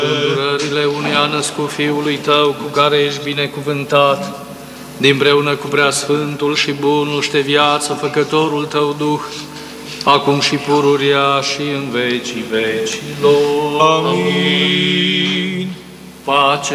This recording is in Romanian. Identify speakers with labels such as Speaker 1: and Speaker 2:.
Speaker 1: Îndurările uneia născut Fiului Tău, cu care ești binecuvântat, dinpreună cu Preasfântul și Bunul și de viață, Făcătorul Tău Duh, acum și pururia și în vecii vecilor.
Speaker 2: Amin.
Speaker 1: Pace